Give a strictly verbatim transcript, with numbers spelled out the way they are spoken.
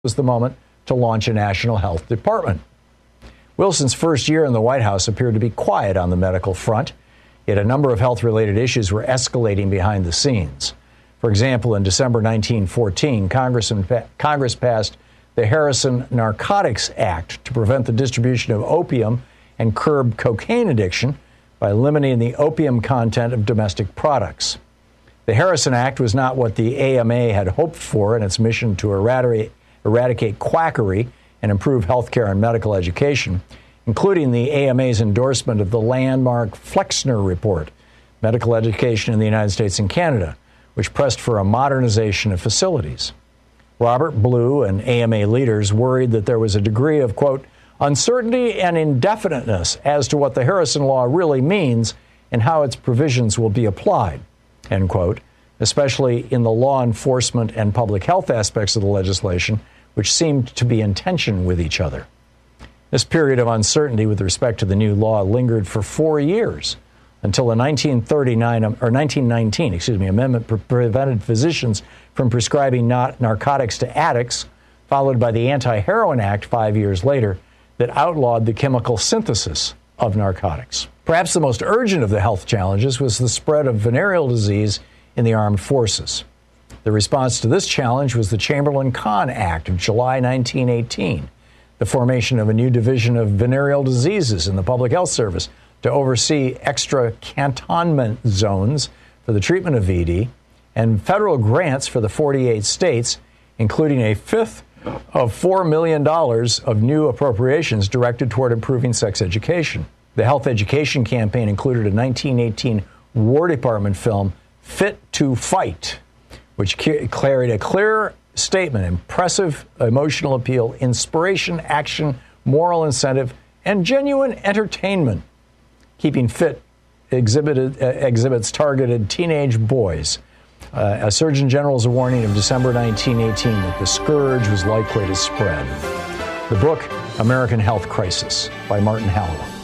was the moment to launch a national health department. Wilson's first year in the White House appeared to be quiet on the medical front, yet a number of health-related issues were escalating behind the scenes. For example, in December nineteen fourteen, Congress, Congress passed the Harrison Narcotics Act to prevent the distribution of opium and curb cocaine addiction by limiting the opium content of domestic products. The Harrison Act was not what the A M A had hoped for in its mission to eradicate, eradicate quackery and improve health care and medical education, including the A M A's endorsement of the landmark Flexner Report, Medical Education in the United States and Canada, which pressed for a modernization of facilities. Robert Blue and A M A leaders worried that there was a degree of, quote, uncertainty and indefiniteness as to what the Harrison Law really means and how its provisions will be applied, end quote, especially in the law enforcement and public health aspects of the legislation, which seemed to be in tension with each other. This period of uncertainty with respect to the new law lingered for four years until the nineteen thirty-nine or nineteen nineteen, excuse me, amendment pre- prevented physicians from prescribing not narcotics to addicts, followed by the Anti-Heroin Act five years later that outlawed the chemical synthesis of narcotics. Perhaps the most urgent of the health challenges was the spread of venereal disease in the armed forces. The response to this challenge was the Chamberlain-Cahn Act of July nineteen eighteen, the formation of a new division of venereal diseases in the Public Health Service to oversee extra cantonment zones for the treatment of V D, and federal grants for the forty-eight states, including a fifth of four million dollars of new appropriations directed toward improving sex education. The health education campaign included a nineteen eighteen War Department film, Fit to Fight, which carried a clear statement, impressive emotional appeal, inspiration, action, moral incentive, and genuine entertainment. Keeping Fit exhibited, uh, exhibits targeted teenage boys. Uh, a Surgeon General's warning of December nineteen eighteen that the scourge was likely to spread. The book, American Health Crisis, by Martin Halliwell.